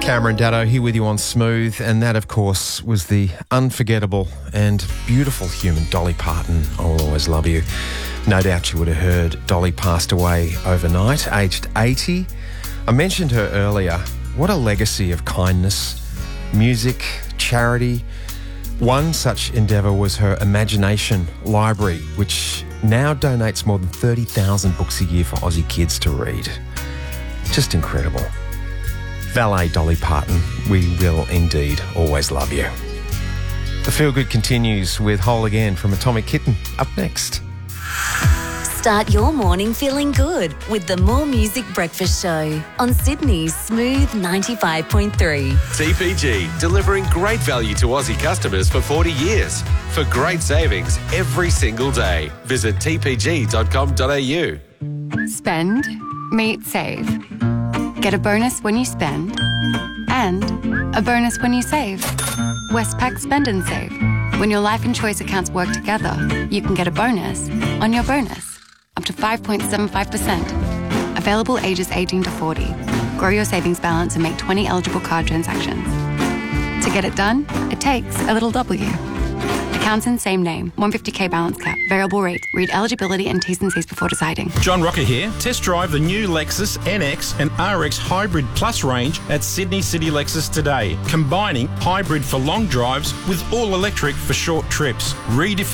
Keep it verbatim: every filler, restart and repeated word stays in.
Cameron Daddo here with you on Smooth, and that, of course, was the unforgettable and beautiful human Dolly Parton. I Will Always Love You. No doubt you would have heard Dolly passed away overnight, aged eighty. I mentioned her earlier. What a legacy of kindness, music, charity. One such endeavour was her Imagination Library, which now donates more than thirty thousand books a year for Aussie kids to read. Just incredible. Valet Dolly Parton, we will indeed always love you. The Feel Good continues with Whole Again from Atomic Kitten up next. Start your morning feeling good with the More Music Breakfast Show on Sydney's Smooth ninety-five point three. T P G, delivering great value to Aussie customers for forty years. For great savings every single day. Visit t p g dot com dot a u. Spend, meet, save. Get a bonus when you spend and a bonus when you save. Westpac Spend and Save. When your life and choice accounts work together, you can get a bonus on your bonus, up to five point seven five percent. Available ages eighteen to forty. Grow your savings balance and make twenty eligible card transactions. To get it done, it takes a little W. Accounts in same name. one hundred fifty k balance cap. Variable rate. Read eligibility and T's and C's before deciding. John Rocker here. Test drive the new Lexus N X and R X Hybrid Plus range at Sydney City Lexus today, combining hybrid for long drives with all electric for short trips. Redefine